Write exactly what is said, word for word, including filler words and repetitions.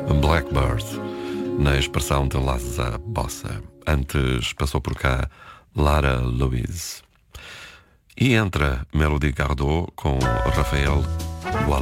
Blackbird, na expressão de Lázaro Bossa. Antes passou por cá Lara Louise. E entra Melody Gardot com Rafael Guala.